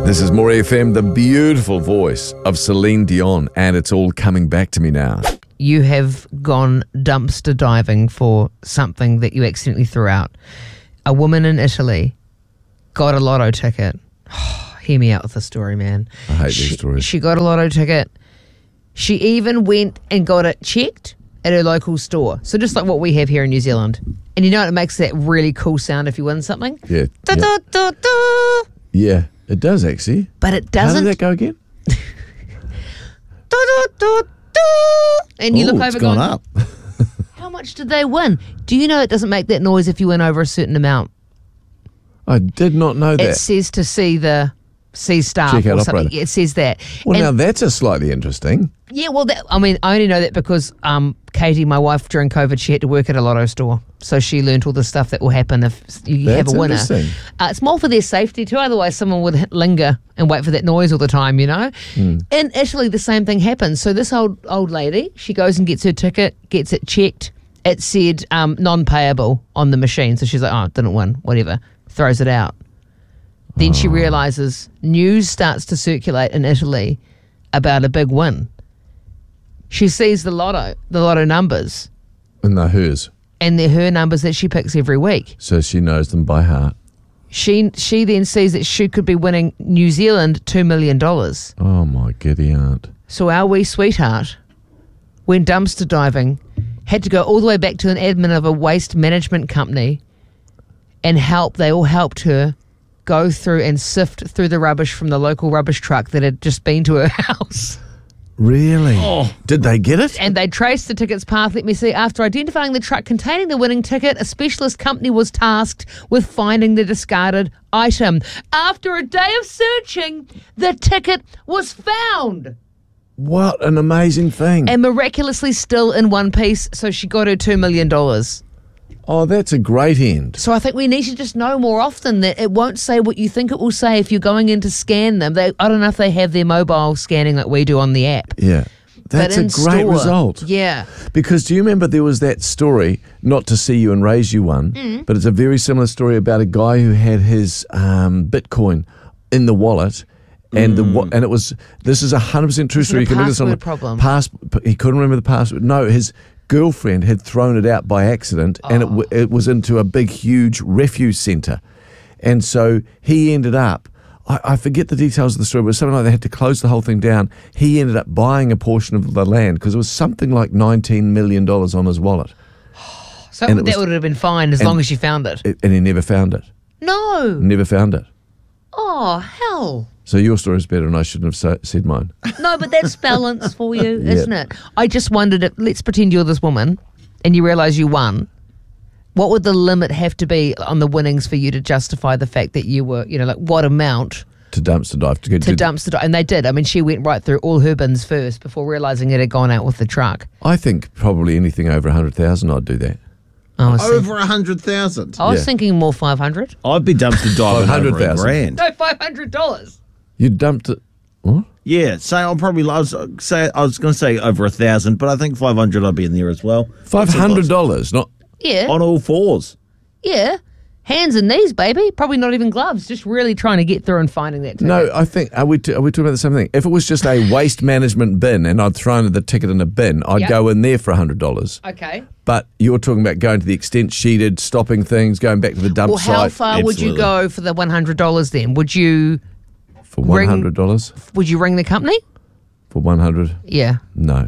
This is More FM, the beautiful voice of Celine Dion, and it's all coming back to me now. You have gone dumpster diving for something that you accidentally threw out. A woman in Italy got a lotto ticket. Hear me out with the story, man. I hate these stories. She got a lotto ticket. She even went and got it checked at her local store. So just like what we have here in New Zealand. And you know it makes that really cool sound if you win something? Yeah. Da, da, da, da. Yeah, it does actually. But it How doesn't. did that go again? Da, da, da, da. And you look over it's gone going, up. how much did they win? Do you know it doesn't make that noise if you win over a certain amount? I did not know It that. says to see the staff Check out or something. operator. It says that. Well, And- now that's a slightly interesting. yeah, well, I only know that because Katie, my wife, during COVID, she had to work at a lotto store. So she learnt all the stuff that will happen if you have That's a winner. interesting. It's more for their safety too. Otherwise, someone would linger and wait for that noise all the time, you know. In Italy, the same thing happens. So this old lady, she goes and gets her ticket, gets it checked. It said non-payable on the machine. So she's like, oh, didn't win, whatever. Throws it out. Then she realises news starts to circulate in Italy about a big win. She sees the lotto numbers, And they're hers. and they're her numbers that she picks every week. So she knows them by heart. She then sees that she could be winning New Zealand $2 million. Oh, my giddy aunt. So our wee sweetheart went dumpster diving, had to go all the way back to an admin of a waste management company and they all helped her go through and sift through the rubbish from the local rubbish truck that had just been to her house. Really? Did they get it? And they traced the ticket's path. Let me see. After identifying the truck containing the winning ticket, a specialist company was tasked with finding the discarded item. After a day of searching, the ticket was found. What an amazing thing. And miraculously still in one piece, so she got her $2 million. Oh, that's a great end. So I think we need to just know more often that it won't say what you think it will say if you're going in to scan them. I don't know if they have their mobile scanning like we do on the app. Yeah. That's But a in great store, result. Yeah. Because do you remember there was that story, not to see you and raise you one, but it's a very similar story about a guy who had his Bitcoin in the wallet. And and it was, this is 100% true story. it a You can look at this on the password problem? He couldn't remember the password. No, his girlfriend had thrown it out by accident, and it was into a big, huge refuse centre. And so he ended up, I forget the details of the story, but it was something like they had to close the whole thing down. He ended up buying a portion of the land because it was something like $19 million on his wallet. So And that it was- would have been fine as long as you found it. And he never found it. No. Never found it. Oh, hell. So your story is better, and I shouldn't have said mine. No, but that's balance for you, Yeah. isn't it? I just wondered if, let's pretend you're this woman and you realise you won. What would the limit have to be on the winnings for you to justify the fact that you were, like what amount To dumpster dive. To dumpster dive? And they did. I mean, she went right through all her bins first before realising it had gone out with the truck. I think probably anything over 100,000 I'd do that. I was, Over 100,000. I was Yeah. thinking more 500. I'd be dumpster diving over 100,000. $1,000. No, $500. You dumped it. What? Yeah, say I was going to say over 1,000, but I think 500 I'd be in there as well. $500, not. Yeah. On all fours. Yeah. Hands and knees, baby. Probably not even gloves. Just really trying to get through and finding that ticket. No, I think, are we talking about the same thing? If it was just a waste management bin and I'd thrown the ticket in a bin, I'd Yep. go in there for $100. Okay. But you're talking about going to the extent she did, stopping things, going back to the dump Well, how site far would you Absolutely. go for the $100 then? Would you for $100. ring the company? For 100? Yeah. No.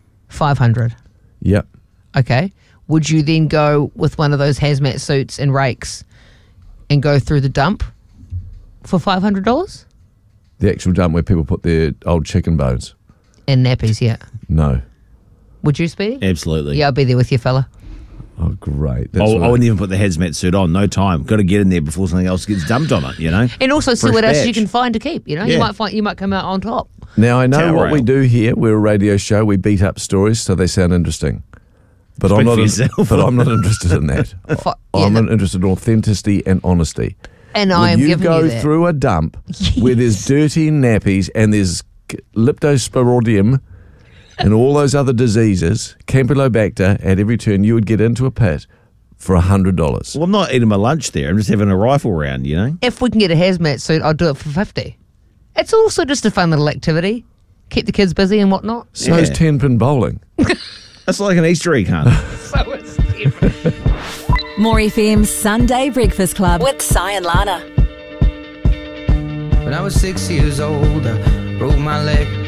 500. Yep. Okay. Would you then go with one of those hazmat suits and rakes and go through the dump for $500? The actual dump where people put their old chicken bones. And nappies, yeah. No. Would you, Speedy? Absolutely. Yeah, I'll be there with you, fella. Oh, great. That's I right. wouldn't even put the hazmat suit on. No time. Got to get in there before something else gets dumped on it, And also see Fresh what else you batch. can find to keep, You Yeah. you might come out on top. Now, I know Towel what we rail. do here. We're a radio show. We beat up stories so they sound interesting. But Speak I'm not. for yourself. But I'm not interested in that. Yeah, I'm interested in authenticity and honesty. And I am When you giving go you that. through a dump where there's dirty nappies and there's leptosporidium and all those other diseases, Campylobacter, at every turn, you would get into a pit for $100. Well, I'm not eating my lunch there. I'm just having a rifle round, If we can get a hazmat suit, I'll do it for $50. It's also just a fun little activity. Keep the kids busy and whatnot. So is 10-pin bowling. That's like an Easter egg hunt. So it's different. More FM's Sunday Breakfast Club with Si and Lana. When I was 6 years old, I broke my leg.